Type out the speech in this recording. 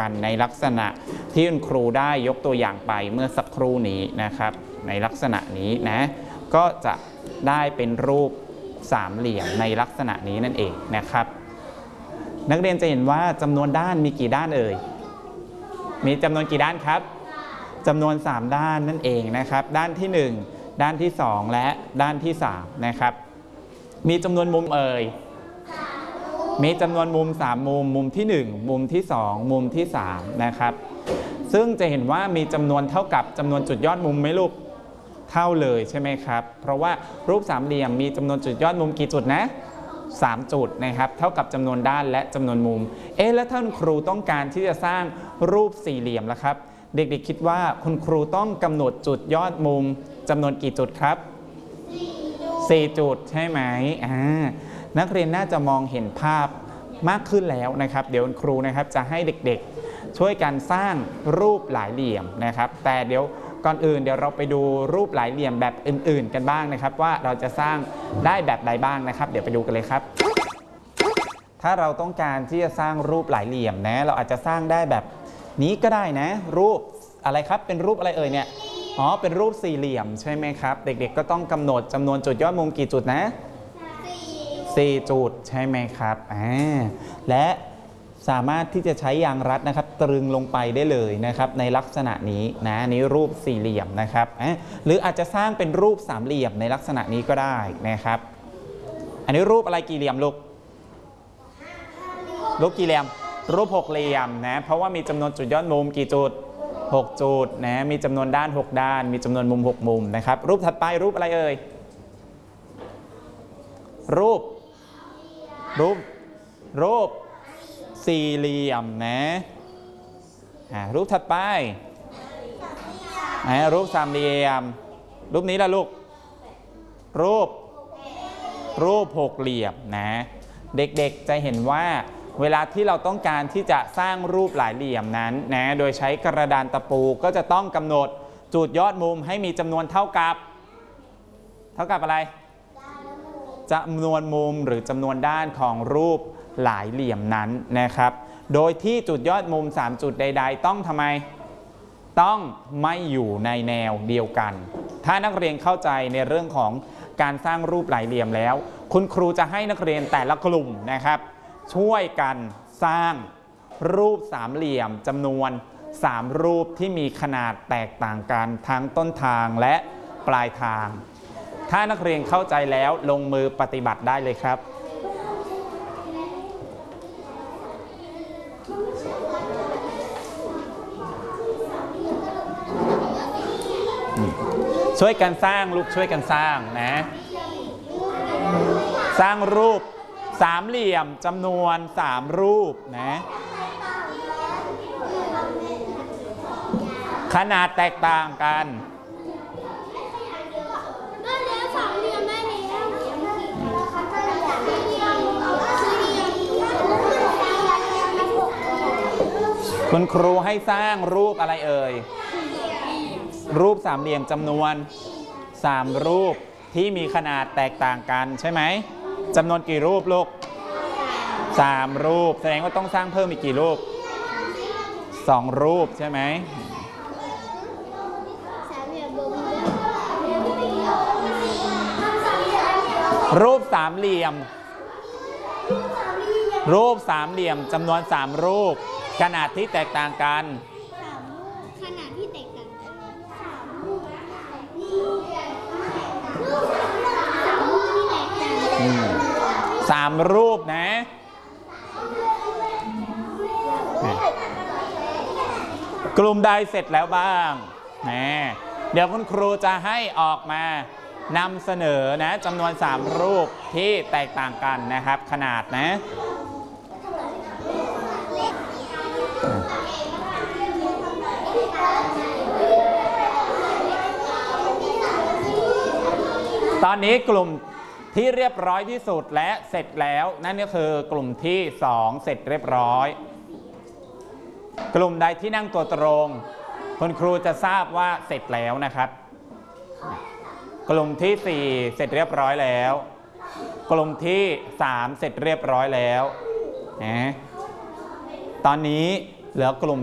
กันในลักษณะที่คุณครูได้ยกตัวอย่างไปเมื่อสักครู่นี้นะครับในลักษณะนี้นะก็จะได้เป็นรูปสามเหลี่ยมในลักษณะนี้นั่นเองนะครับนักเรียนจะเห็นว่าจำนวนด้านมีกี่ด้านเอ่ยมีจำนวนกี่ด้านครับจำนวน3ด้านนั่นเองนะครับด้านที่1ด้านที่2และด้านที่3นะครับมีจำนวนมุมเอ่ยมีจำนวนมุม3มุมมุมที่1มุมที่2มุมที่3นะครับซึ่งจะเห็นว่ามีจำนวนเท่ากับจำนวนจุดยอดมุมไหมลูกเท่าเลยใช่ไหมครับเพราะว่ารูปสามเหลี่ยมมีจำนวนจุดยอดมุมกี่จุดนะ3จุดนะครับเท่ากับจำนวนด้านและจำนวนมุมแล้วถ้าคุณครูต้องการที่จะสร้างรูปสี่เหลี่ยมล่ะครับเด็กๆคิดว่าคุณครูต้องกำหนดจุดยอดมุมจำนวนกี่จุดครับ4จุดใช่ไหมนักเรียนน่าจะมองเห็นภาพมากขึ้นแล้วนะครับเดี๋ยวคุณครูนะครับจะให้เด็กๆช่วยกันสร้างรูปหลายเหลี่ยมนะครับแต่เดี๋ยวก่อนอื่นเดี๋ยวเราไปดูรูปหลายเหลี่ยมแบบอื่นๆกันบ้างนะครับว่าเราจะสร้างได้แบบใดบ้างนะครับเดี๋ยวไปดูกันเลยครับถ้าเราต้องการที่จะสร้างรูปหลายเหลี่ยมนะเราอาจจะสร้างได้แบบนี้ก็ได้นะรูปอะไรครับเป็นรูปอะไรเอ่ยเนี่ยเป็นรูปสี่เหลี่ยมใช่ไหมครับเด็กๆก็ต้องกำหนดจำนวนจุดยอดมุมกี่จุดนะ4จุดใช่ไหมครับและสามารถที่จะใช้ยางรัดนะครับตรึงลงไปได้เลยนะครับในลักษณะนี้นะนี้รูปสี่เหลี่ยมนะครับหรืออาจจะสร้างเป็นรูปสามเหลี่ยมในลักษณะนี้ก็ได้นะครับอันนี้รูปอะไรกี่เหลี่ยมลูกกี่เหลี่ยมรูปหกเหลี่ยมนะเพราะว่ามีจำนวนจุดยอดมุมกี่จุด6จุดนะมีจำนวนด้าน6ด้านมีจำนวนมุม6มุมนะครับรูปถัดไปรูปอะไรเอ่ยรูปสี่เหลี่ยมนะรูปถัดไปรูปสามเหลี่ยมรูปนี้ล่ะลูกรูปหกเหลี่ยมนะเด็กๆจะเห็นว่าเวลาที่เราต้องการที่จะสร้างรูปหลายเหลี่ยมนั้นนะโดยใช้กระดานตะปูก็จะต้องกำหนดจุดยอดมุมให้มีจำนวนเท่ากับอะไรจำนวนมุมหรือจำนวนด้านของรูปหลายเหลี่ยมนั้นนะครับโดยที่จุดยอดมุม3จุดใดๆต้องทำไมต้องไม่อยู่ในแนวเดียวกันถ้านักเรียนเข้าใจในเรื่องของการสร้างรูปหลายเหลี่ยมแล้วคุณครูจะให้นักเรียนแต่ละกลุ่มนะครับช่วยกันสร้างรูปสามเหลี่ยมจำนวน3รูปที่มีขนาดแตกต่างกันทั้งต้นทางและปลายทางถ้านักเรียนเข้าใจแล้วลงมือปฏิบัติได้เลยครับช่วยกันสร้างลูกช่วยกันสร้างนะสร้างรูปสามเหลี่ยมจำนวน3รูปนะขนาดแตกต่างกันคุณครูให้สร้างรูปอะไรเอ่ยรูปสามเหลี่ยมจำนวน3รูปที่มีขนาดแตกต่างกันใช่ไหมจำนวนกี่รูปลูก3รูปแสดงว่าต้องสร้างเพิ่มอีกกี่รูป2รูปใช่ไหมรูปสามเหลี่ยมจำนวน3รูปขนาดที่แตกต่างกัน3รูปนะกลุ่มใดเสร็จแล้วบ้างเดี๋ยวคุณครูจะให้ออกมานำเสนอนะจำนวน3รูปที่แตกต่างกันนะครับขนาดนะตอนนี้กลุ่มที่เรียบร้อยที่สุดและเสร็จแล้วนั่นก็คือกลุ่มที่2เสร็จเรียบร้อยกลุ่มใดที่นั่งตัวตรงคุณครูจะทราบว่าเสร็จแล้วนะครับกลุ่มที่4เสร็จเรียบร้อยแล้วกลุ่มที่3เสร็จเรียบร้อยแล้วนะตอนนี้เหลือกลุ่ม